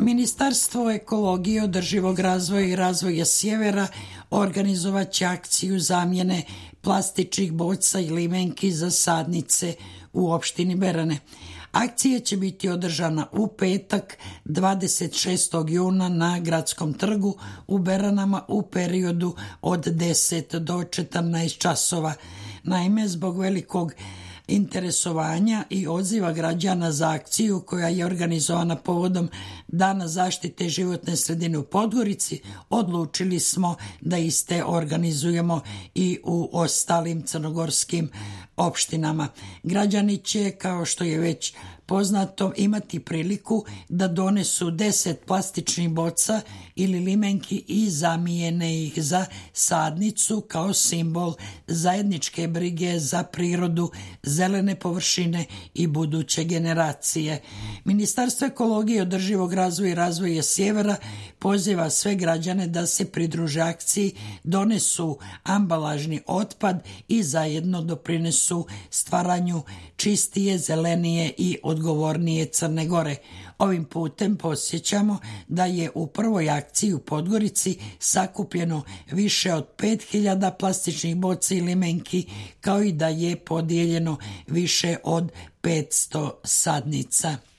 Ministarstvo ekologije, održivog razvoja i razvoja sjevera organizovaće akciju zamjene plastičnih boca i limenki za sadnice u opštini Berane. Akcija će biti održana u petak 26. juna na Gradskom trgu u Beranama u periodu od 10 do 14 časova. Naime, zbog velikog interesovanja i odziva građana za akciju koja je organizovana povodom Dana zaštite životne sredine u Podgorici, odlučili smo da iste organizujemo i u ostalim crnogorskim opštinama. Građani će, kao što je već poznato, imati priliku da donesu 10 plastičnih boca ili limenki i zamijene ih za sadnicu kao simbol zajedničke brige za prirodu, zelene površine i buduće generacije. Ministarstvo ekologije i održivog razvoja i razvoja sjevera poziva sve građane da se pridruže akciji, donesu ambalažni otpad i zajedno doprinesu stvaranju čistije, zelenije i odgovornije Crne Gore. Ovim putem podsjećamo da je u prvoj akciji u Podgorici sakupljeno više od 5000 plastičnih boca i limenki, kao i da je podijeljeno više od 500 sadnica.